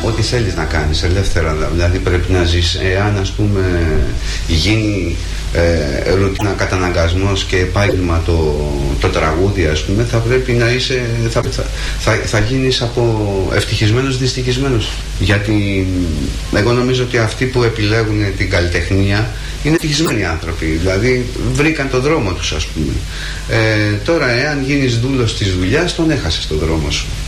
ό,τι θέλεις να κάνεις ελεύθερα, δηλαδή πρέπει να ζεις. Εάν ας πούμε γίνει ρουτίνα, καταναγκασμός και επάγγελμα το τραγούδι, ας πούμε, θα πρέπει να είσαι, θα γίνεις από ευτυχισμένος δυστυχισμένος. Γιατί εγώ νομίζω ότι αυτοί που επιλέγουν την καλλιτεχνία είναι ευτυχισμένοι άνθρωποι, δηλαδή βρήκαν τον δρόμο τους, ας πούμε. Τώρα εάν γίνεις δούλος της δουλειάς, τον έχασες τον δρόμο σου.